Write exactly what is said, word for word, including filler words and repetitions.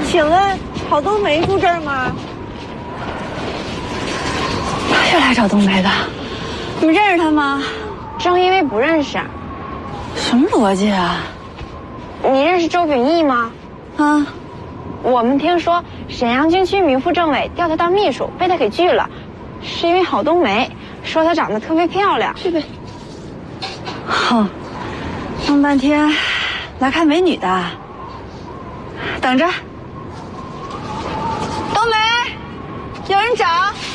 请问郝冬梅住这儿吗？ 又来找冬梅的，你们认识他吗？ 正因为不认识。 什么逻辑啊？ 你认识周秉义吗？ 啊， 我们听说沈阳军区名副政委调他当秘书，被他给拒了，是因为郝冬梅说她长得特别漂亮。 去呗。哼，弄半天来看美女的，等着。冬梅，有人找。